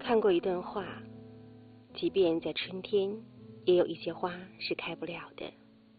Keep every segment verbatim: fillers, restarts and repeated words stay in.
看过一段话，即便在春天，也有一些花是开不了的；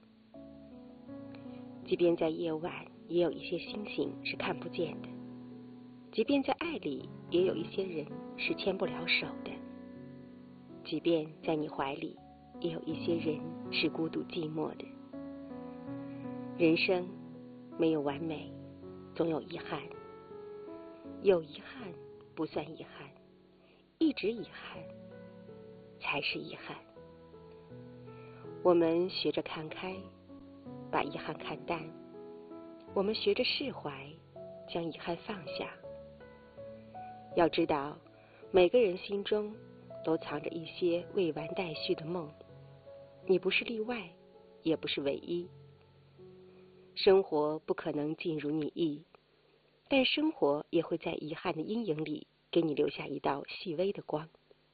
即便在夜晚，也有一些星星是看不见的；即便在爱里，也有一些人是牵不了手的；即便在你怀里，也有一些人是孤独寂寞的。人生没有完美，总有遗憾。有遗憾不算遗憾，一直遗憾才是遗憾。我们学着看开，把遗憾看淡；我们学着释怀，将遗憾放下。要知道，每个人心中都藏着一些未完待续的梦，你不是例外，也不是唯一。生活不可能尽如你意，但生活也会在遗憾的阴影里给你留下一道细微的光。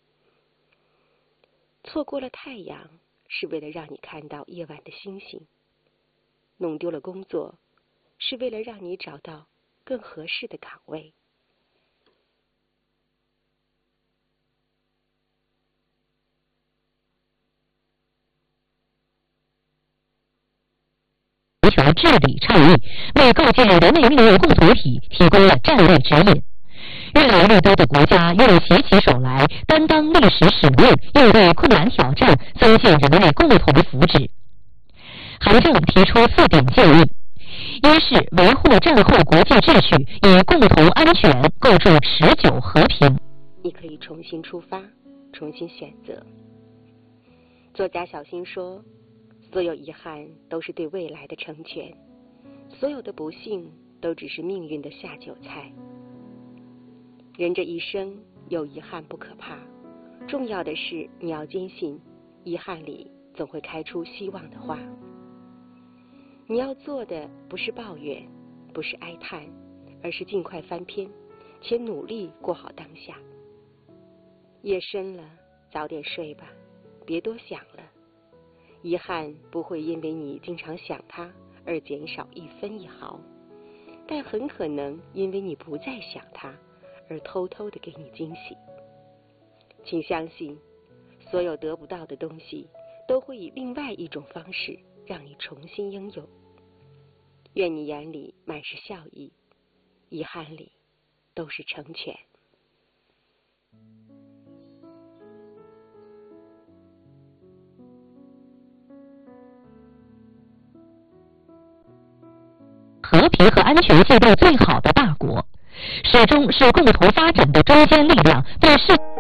错过了太阳，是为了让你看到夜晚的星星；弄丢了工作，是为了让你找到更合适的岗位。 求治理倡议，为构建人类命运共同体提供了战略指引。越来越多的国家愿意携起手来，担当历史使命，应对困难挑战，增进人类共同福祉。韩正提出四点建议：一是维护战后国际秩序，以共同安全构筑持久和平。 你可以重新出发，重新选择。作家小新说，所有遗憾都是对未来的成全，所有的不幸都只是命运的下酒菜。人这一生有遗憾不可怕，重要的是你要坚信，遗憾里总会开出希望的花。你要做的不是抱怨，不是哀叹，而是尽快翻篇，且努力过好当下。夜深了，早点睡吧，别多想了。遗憾不会因为你经常想它而减少一分一毫，但很可能因为你不再想它而偷偷地给你惊喜。请相信，所有得不到的东西都会以另外一种方式让你重新拥有。愿你眼里满是笑意，遗憾里都是成全。 和平和安全界定最好的大国，始终是共同发展的中坚力量，对世